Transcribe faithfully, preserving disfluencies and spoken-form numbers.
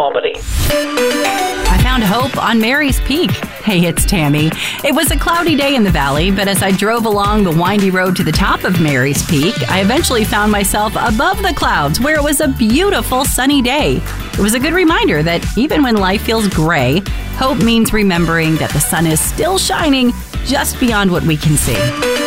nobody. I found hope on Mary's Peak. Hey, it's Tammy. It was a cloudy day in the valley, but as I drove along the windy road to the top of Mary's Peak, I eventually found myself above the clouds where it was a beautiful sunny day. It was a good reminder that even when life feels gray, hope means remembering that the sun is still shining just beyond what we can see.